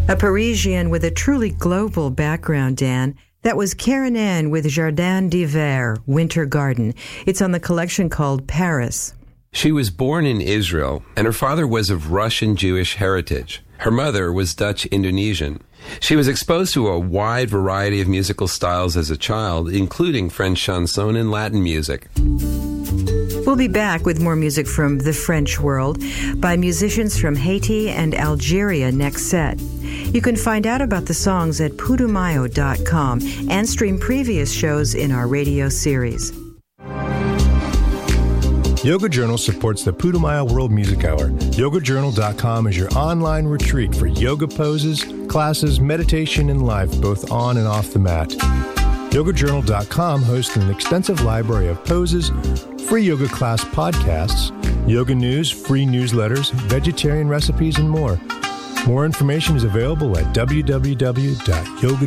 A Parisian with a truly global background, Dan. That was Karen Ann with Jardin d'Hiver, Winter Garden. It's on the collection called Paris. She was born in Israel, and her father was of Russian Jewish heritage. Her mother was Dutch Indonesian. She was exposed to a wide variety of musical styles as a child, including French chanson and Latin music. We'll be back with more music from the French world by musicians from Haiti and Algeria next set. You can find out about the songs at putumayo.com and stream previous shows in our radio series. Yoga Journal supports the Putumayo World Music Hour. YogaJournal.com is your online retreat for yoga poses, classes, meditation, and life, both on and off the mat. YogaJournal.com hosts an extensive library of poses, free yoga class podcasts, yoga news, free newsletters, vegetarian recipes, and more. More information is available at www.yogajournal.com.